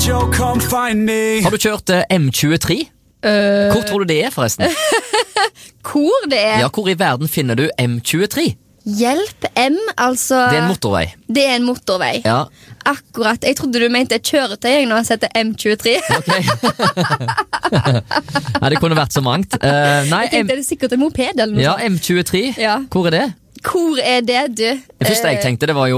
show, come find me. Har du kjørt M23? Hvor tror du det forresten? Hvor det Ja, hvor i verden finner du M23? Hjelp M, altså Det en motorvei. Det en motorvei. Ja. Akkurat, jeg trodde du mente et kjøretøy. Jeg nå har sett M23. Ok. Ja, det kunne vært så mangt. Nei, Jeg tenkte det er sikkert en moped eller noe ja, sånt. M23. Ja. Hvor det? Hvor det, du? Det første jeg tenkte det var jo